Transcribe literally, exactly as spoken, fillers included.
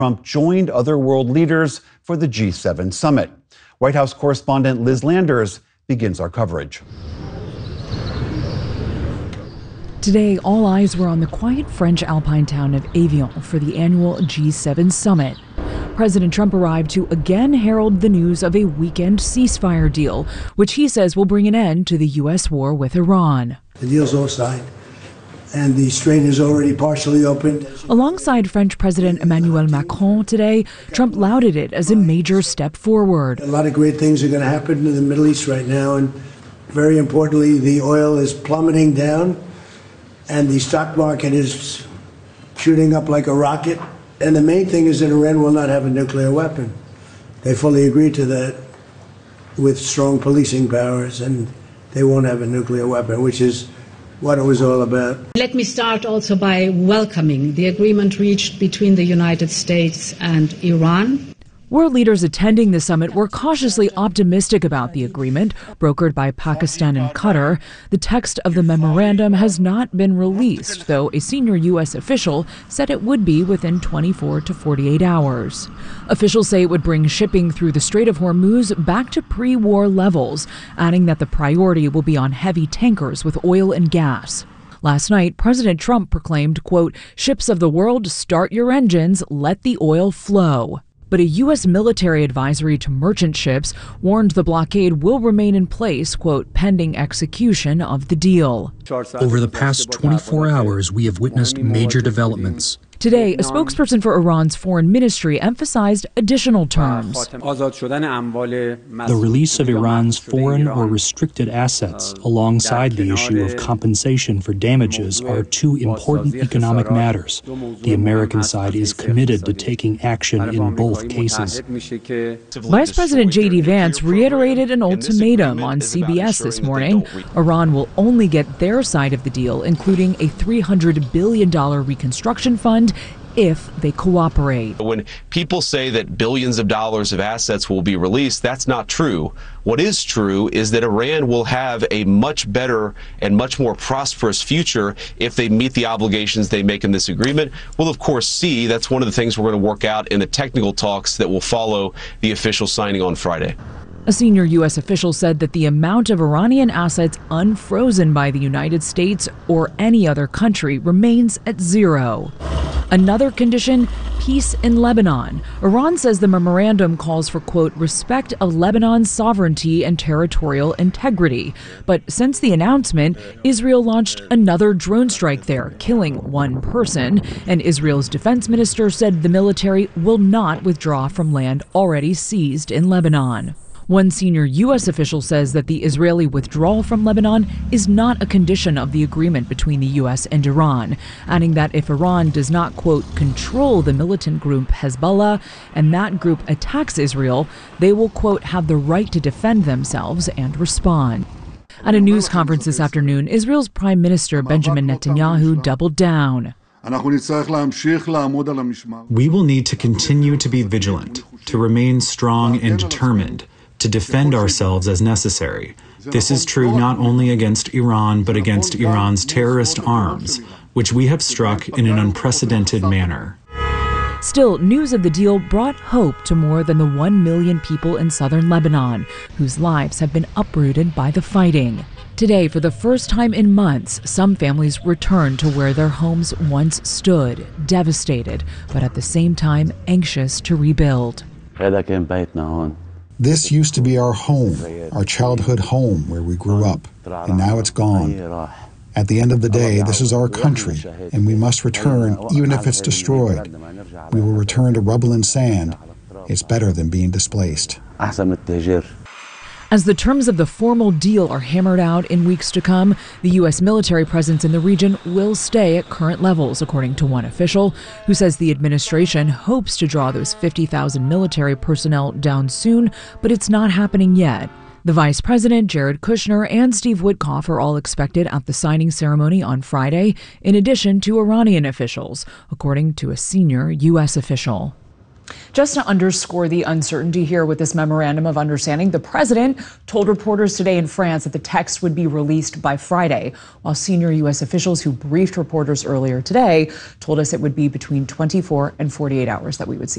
Trump joined other world leaders for the G seven summit. White House correspondent Liz Landers begins our coverage. Today, all eyes were on the quiet French alpine town of Evian for the annual G seven summit. President Trump arrived to again herald the news of a weekend ceasefire deal, which he says will bring an end to the U S war with Iran. The deal's all signed, and the strait is already partially opened. Alongside French President Emmanuel Macron today, Trump lauded it as a major step forward. A lot of great things are going to happen in the Middle East right now, and very importantly, the oil is plummeting down, and the stock market is shooting up like a rocket. And the main thing is that Iran will not have a nuclear weapon. They fully agree to that with strong policing powers, and they won't have a nuclear weapon, which is what it was all about. Let me start also by welcoming the agreement reached between the United States and Iran. World leaders attending the summit were cautiously optimistic about the agreement, brokered by Pakistan and Qatar. The text of the memorandum has not been released, though a senior U S official said it would be within twenty-four to forty-eight hours. Officials say it would bring shipping through the Strait of Hormuz back to pre-war levels, adding that the priority will be on heavy tankers with oil and gas. Last night, President Trump proclaimed, quote, "Ships of the world, start your engines, let the oil flow." But a U S military advisory to merchant ships warned the blockade will remain in place, quote, pending execution of the deal. Over the past twenty-four hours, we have witnessed major developments. Today, a spokesperson for Iran's foreign ministry emphasized additional terms. The release of Iran's foreign or restricted assets alongside the issue of compensation for damages are two important economic matters. The American side is committed to taking action in both cases. Vice President J D Vance reiterated an ultimatum on C B S this morning. Iran will only get their side of the deal, including a three hundred billion dollars reconstruction fund, if they cooperate. When people say that billions of dollars of assets will be released, that's not true. What is true is that Iran will have a much better and much more prosperous future if they meet the obligations they make in this agreement. We'll, of course, see. That's one of the things we're going to work out in the technical talks that will follow the official signing on Friday. A senior U S official said that the amount of Iranian assets unfrozen by the United States or any other country remains at zero. Another condition, peace in Lebanon. Iran says the memorandum calls for, quote, respect of Lebanon's sovereignty and territorial integrity. But since the announcement, Israel launched another drone strike there, killing one person. And Israel's defense minister said the military will not withdraw from land already seized in Lebanon. One senior U S official says that the Israeli withdrawal from Lebanon is not a condition of the agreement between the U S and Iran, adding that if Iran does not, quote, control the militant group Hezbollah and that group attacks Israel, they will, quote, have the right to defend themselves and respond. At a news conference this afternoon, Israel's Prime Minister Benjamin Netanyahu doubled down. We will need to continue to be vigilant, to remain strong and determined, to defend ourselves as necessary. This is true not only against Iran, but against Iran's terrorist arms, which we have struck in an unprecedented manner. Still, news of the deal brought hope to more than the one million people in southern Lebanon, whose lives have been uprooted by the fighting. Today, for the first time in months, some families returned to where their homes once stood, devastated, but at the same time anxious to rebuild. This used to be our home, our childhood home where we grew up, and now it's gone. At the end of the day, this is our country, and we must return even if it's destroyed. We will return to rubble and sand. It's better than being displaced. As the terms of the formal deal are hammered out in weeks to come, the U S military presence in the region will stay at current levels, according to one official, who says the administration hopes to draw those fifty thousand military personnel down soon, but it's not happening yet. The Vice President, Jared Kushner, and Steve Witkoff are all expected at the signing ceremony on Friday, in addition to Iranian officials, according to a senior U S official. Just to underscore the uncertainty here with this memorandum of understanding, the president told reporters today in France that the text would be released by Friday, while senior U S officials who briefed reporters earlier today told us it would be between twenty-four and forty-eight hours that we would see